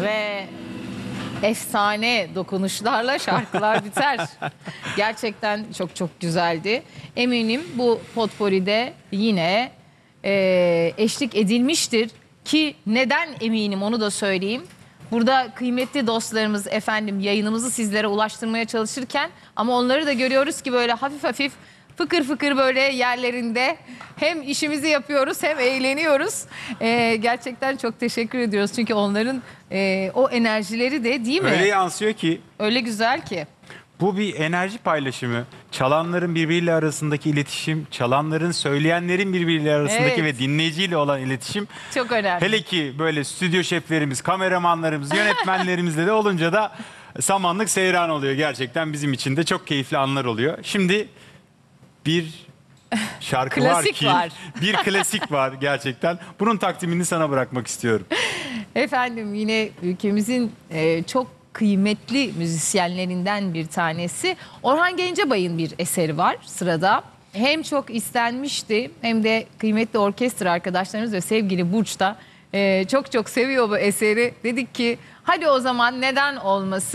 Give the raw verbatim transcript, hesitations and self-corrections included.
ve efsane dokunuşlarla şarkılar biter. Gerçekten çok çok güzeldi. Eminim bu potpourri'de yine e, eşlik edilmiştir ki neden eminim onu da söyleyeyim. Burada kıymetli dostlarımız efendim yayınımızı sizlere ulaştırmaya çalışırken ama onları da görüyoruz ki böyle hafif hafif fıkır fıkır böyle yerlerinde hem işimizi yapıyoruz hem eğleniyoruz. Ee, gerçekten çok teşekkür ediyoruz. Çünkü onların e, o enerjileri de değil mi? Öyle yansıyor ki Öyle güzel ki. bu bir enerji paylaşımı. Çalanların birbiriyle arasındaki iletişim, çalanların, söyleyenlerin birbiriyle arasındaki Evet. ve dinleyiciyle olan iletişim. Çok önemli. Hele ki böyle stüdyo şeflerimiz, kameramanlarımız, yönetmenlerimizle de olunca da samanlık seyran oluyor. Gerçekten bizim için de çok keyifli anlar oluyor. Şimdi bir şarkı var Klasik ki, var. bir klasik var gerçekten. Bunun takdimini sana bırakmak istiyorum. Efendim yine ülkemizin e, çok kıymetli müzisyenlerinden bir tanesi Orhan Gencebay'ın bir eseri var sırada. Hem çok istenmişti hem de kıymetli orkestra arkadaşlarımız ve sevgili Burç da e, çok çok seviyor bu eseri. Dedik ki hadi o zaman neden olmasın.